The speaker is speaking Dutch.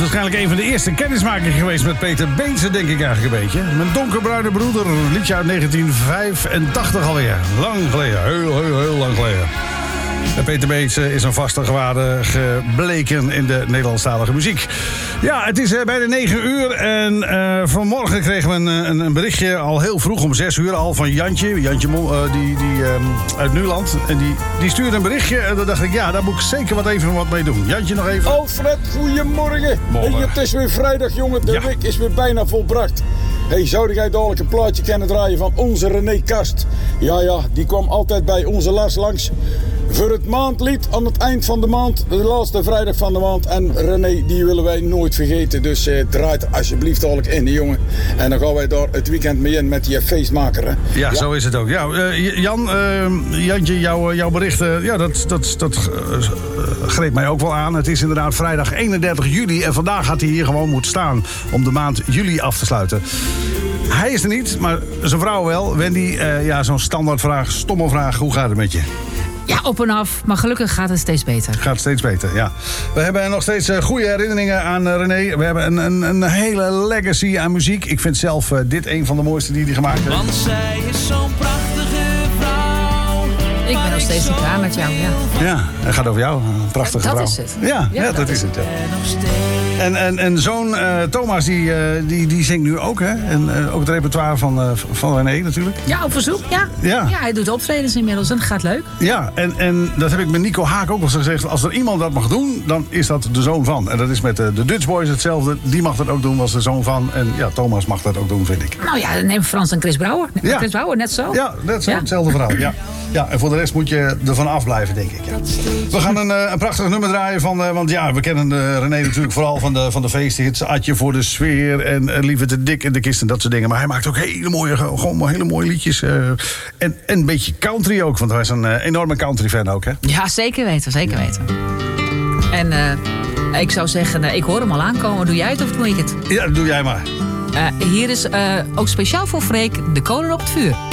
waarschijnlijk een van de eerste kennismakingen geweest met Peter Beense, denk ik eigenlijk een beetje. Mijn donkerbruine broeder, een liedje uit 1985 alweer. Lang geleden, heel lang geleden. Peter Beense is een vaste gewaarde gebleken in de Nederlandstalige muziek. Ja, het is bijna 9 uur en vanmorgen kregen we een berichtje al heel vroeg om 6 uur al van Jantje. Jantje uit Nuland. En die stuurde een berichtje en dan dacht ik, ja, daar moet ik zeker wat mee doen. Jantje nog even. Alfred, goedemorgen. Morgen. Hey, het is weer vrijdag, jongen. De week is weer bijna volbracht. Hey, zou jij dadelijk een plaatje kunnen draaien van onze René Kast? Ja, die kwam altijd bij onze Lars langs voor het maandlied aan het eind van de maand, de laatste vrijdag van de maand. En René, die willen wij nooit vergeten, dus draai er alsjeblieft dadelijk in, jongen. En dan gaan wij daar het weekend mee in met die feestmaker, hè? Ja, zo is het ook. Ja, Jantje, jouw berichten, ja, dat greep mij ook wel aan. Het is inderdaad vrijdag 31 juli en vandaag had hij hier gewoon moeten staan om de maand juli af te sluiten. Hij is er niet, maar zijn vrouw wel. Wendy, zo'n standaardvraag, stomme vraag, hoe gaat het met je? Ja, op en af. Maar gelukkig gaat het steeds beter. Gaat steeds beter, ja. We hebben nog steeds goede herinneringen aan René. We hebben een hele legacy aan muziek. Ik vind zelf dit een van de mooiste die hij gemaakt heeft. Want zij is zo'n prachtige vrouw. Ik ben nog steeds niet klaar met jou, ja. Ja, het gaat over jou. Een prachtige vrouw. Dat is het. Ja, dat is het. Ja. En zoon Thomas, die zingt nu ook, hè? En ook het repertoire van René natuurlijk. Ja, op verzoek, ja. Ja, hij doet optredens inmiddels en dat gaat leuk. Ja, en dat heb ik met Nico Haak ook al gezegd. Als er iemand dat mag doen, dan is dat de zoon van. En dat is met de Dutch Boys hetzelfde. Die mag dat ook doen, was de zoon van. En ja, Thomas mag dat ook doen, vind ik. Nou ja, neem Frans en Chris Brouwer. Ja. Chris Brouwer, net zo. Ja, net zo, hetzelfde verhaal. Ja, en voor de rest moet je ervan afblijven, denk ik. Ja. We gaan een prachtig nummer draaien van... want ja, we kennen René natuurlijk vooral van de feesthits. Adje voor de sfeer en Lieve te dik in de kist en dat soort dingen. Maar hij maakt ook hele mooie liedjes. En een beetje country ook, want hij is een enorme country fan ook, hè? Ja, zeker weten. En ik zou zeggen, ik hoor hem al aankomen. Doe jij het of doe ik het? Ja, doe jij maar. Hier is ook speciaal voor Freek de kolen op het vuur.